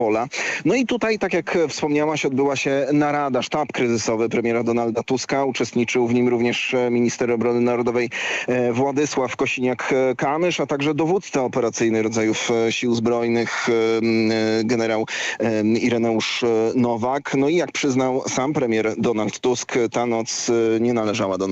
pola. No i tutaj, tak jak wspomniałaś, odbyła się narada, sztab kryzysowy premiera Donalda Tuska. Uczestniczył w nim również minister obrony narodowej Władysław Kosiniak-Kamysz, a także dowódca operacyjny rodzajów sił zbrojnych generał Ireneusz Nowak. No i jak przyznał sam premier Donald Tusk, ta noc nie należała do